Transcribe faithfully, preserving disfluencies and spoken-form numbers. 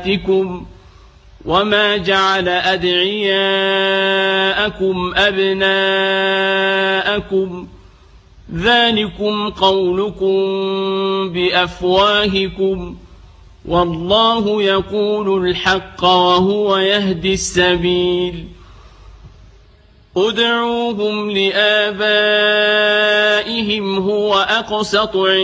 أمهاتكم وما جعل أدعياءكم أبناءكم ذلكم قولكم بأفواهكم والله يقول الحق وهو يهدي السبيل ادعوهم لآبائهم هو أقسط